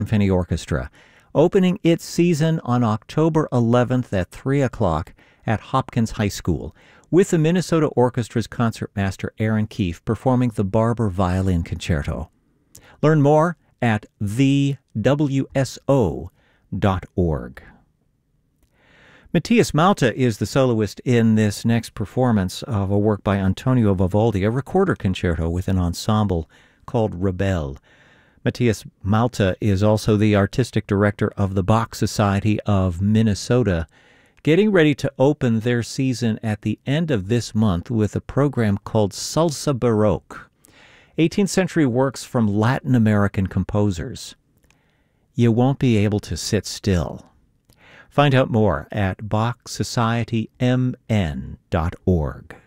Symphony Orchestra, opening its season on October 11th at 3 o'clock at Hopkins High School, with the Minnesota Orchestra's concertmaster Aaron Keefe performing the Barber Violin Concerto. Learn more at thewso.org. Matthias Malta is the soloist in this next performance of a work by Antonio Vivaldi, a recorder concerto with an ensemble called Rebelle. Matthias Malta is also the artistic director of the Bach Society of Minnesota, getting ready to open their season at the end of this month with a program called Salsa Baroque, 18th century works from Latin American composers. You won't be able to sit still. Find out more at BachSocietyMN.org.